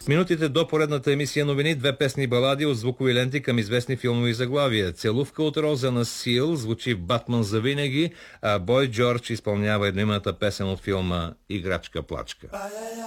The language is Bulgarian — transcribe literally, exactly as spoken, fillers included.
В минутите до поредната емисия новини две песни балади от звукови ленти към известни филмови заглавия. Целувка от Роза на Сил звучи в Батман за винаги, а Бой Джордж изпълнява едноименната песен от филма Играчка плачка.